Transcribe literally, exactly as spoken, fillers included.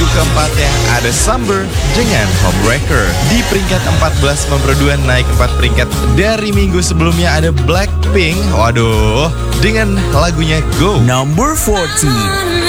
keempatnya ada Summer dengan Homewrecker. Di peringkat empat belas nomor dua naik empat peringkat dari minggu sebelumnya ada Blackpink. Waduh, dengan lagunya Go. Number fourteen.